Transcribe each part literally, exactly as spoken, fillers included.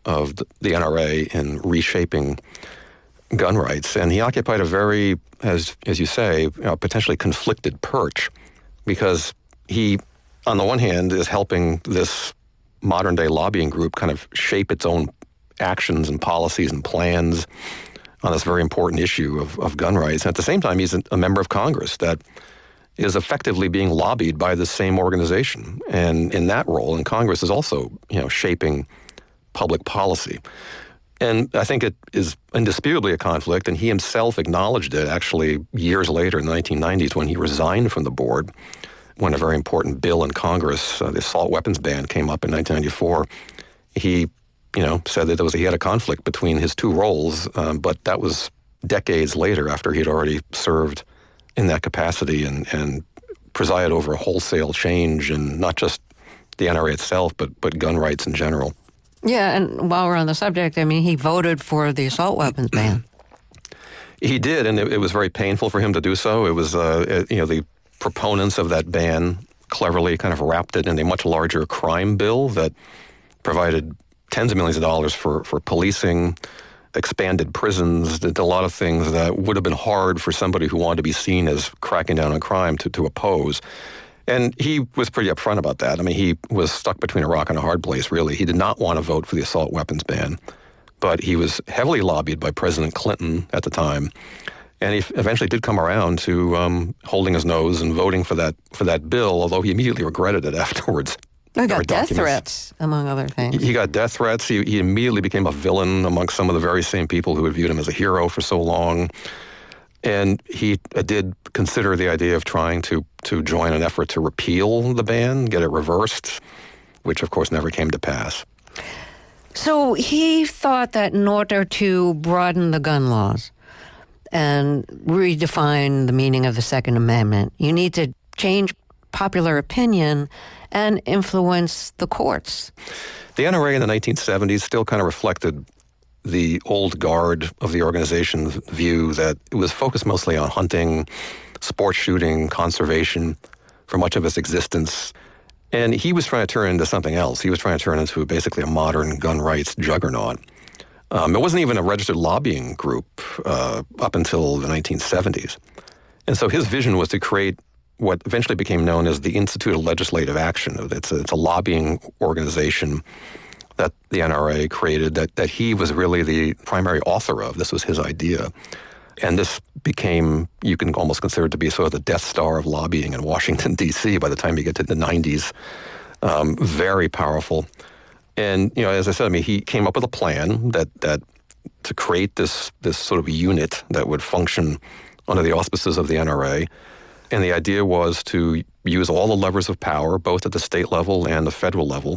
of the, the N R A in reshaping gun rights. And he occupied a very, as as you say, you know, potentially conflicted perch, because he, on the one hand, is helping this modern-day lobbying group kind of shape its own actions and policies and plans on this very important issue of, of gun rights. And at the same time, he's a member of Congress that is effectively being lobbied by the same organization. And in that role, in Congress, is also, you know, shaping public policy. And I think it is indisputably a conflict, and he himself acknowledged it actually years later in the nineteen nineties when he resigned from the board, when a very important bill in Congress, uh, the assault weapons ban, came up in nineteen ninety-four. He, you know, said that there was he had a conflict between his two roles, um, but that was decades later after he had already served in that capacity and, and presided over a wholesale change in not just the N R A itself, but but gun rights in general. Yeah, and while we're on the subject, I mean, he voted for the assault weapons ban. He did, and it, it was very painful for him to do so. It was, uh, it, you know, the proponents of that ban cleverly kind of wrapped it in a much larger crime bill that provided tens of millions of dollars for, for policing, expanded prisons, did a lot of things that would have been hard for somebody who wanted to be seen as cracking down on crime to, to oppose. And he was pretty upfront about that. I mean, he was stuck between a rock and a hard place, really. He did not want to vote for the assault weapons ban, but he was heavily lobbied by President Clinton at the time. And he eventually did come around to um, holding his nose and voting for that for that bill, although he immediately regretted it afterwards. He got death threats, among other things. He got death threats. He, he immediately became a villain amongst some of the very same people who had viewed him as a hero for so long. And he uh, did consider the idea of trying to, to join an effort to repeal the ban, get it reversed, which, of course, never came to pass. So he thought that in order to broaden the gun laws and redefine the meaning of the Second Amendment, you need to change popular opinion and influence the courts. The N R A in the nineteen seventies still kind of reflected the old guard of the organization's view that it was focused mostly on hunting, sport shooting, conservation for much of its existence. And he was trying to turn into something else. He was trying to turn into basically a modern gun rights juggernaut. Um, it wasn't even a registered lobbying group uh, up until the nineteen seventies. And so his vision was to create what eventually became known as the Institute of Legislative Action. It's a, it's a lobbying organization that the N R A created that, that he was really the primary author of. This was his idea. And this became, you can almost consider it to be sort of the Death Star of lobbying in Washington, D C by the time you get to the nineties. Um, very powerful. And, you know, as I said, I mean, he came up with a plan that that to create this this sort of unit that would function under the auspices of the N R A. And the idea was to use all the levers of power, both at the state level and the federal level,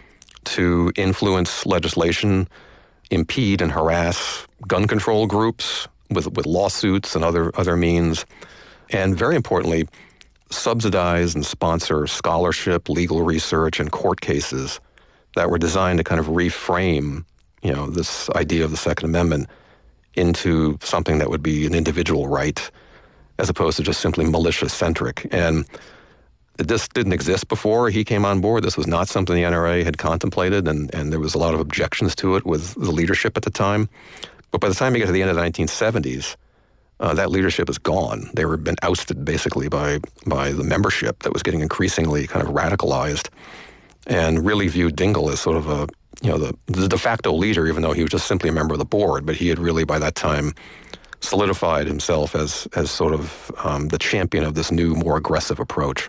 to influence legislation, impede and harass gun control groups with with lawsuits and other other means, and very importantly, subsidize and sponsor scholarship, legal research, and court cases that were designed to kind of reframe, you know, this idea of the Second Amendment into something that would be an individual right, as opposed to just simply militia-centric. And this didn't exist before he came on board. This was not something the N R A had contemplated, and, and there was a lot of objections to it with the leadership at the time. But by the time you get to the end of the nineteen seventies, uh, that leadership is gone. They were been ousted, basically, by by the membership that was getting increasingly kind of radicalized and really viewed Dingell as sort of a, you know, the, the de facto leader, even though he was just simply a member of the board. But he had really, by that time, solidified himself as as sort of um, the champion of this new, more aggressive approach.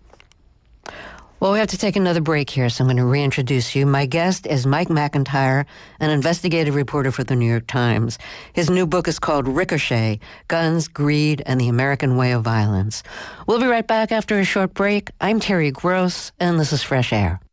Well, we have to take another break here, so I'm going to reintroduce you. My guest is Mike McIntyre, an investigative reporter for the New York Times. His new book is called Ricochet, Guns, Greed, and the American Way of Violence. We'll be right back after a short break. I'm Terry Gross, and this is Fresh Air.